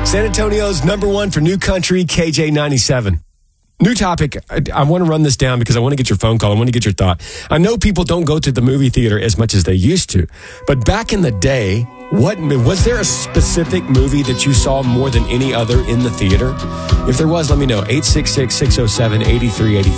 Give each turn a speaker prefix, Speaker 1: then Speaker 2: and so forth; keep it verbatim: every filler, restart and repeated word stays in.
Speaker 1: San Antonio's number one for new country, K J ninety-seven. New topic. I, I want to run this down because I want to get your phone call. I want to get your thought. I know people don't go to the movie theater as much as they used to, but back in the day, what was there a specific movie that you saw more than any other in the theater? If there was, let me know. eight six six, six oh seven, eight three eight three.